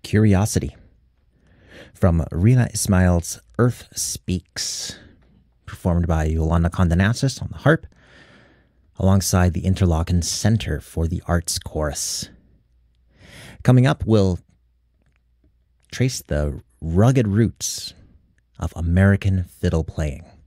Curiosity from Rina Ismail's Earth Speaks, performed by Yolanda Condonasis on the harp, alongside the Interlochen Center for the Arts Chorus. Coming up, we'll trace the rugged roots of American fiddle playing.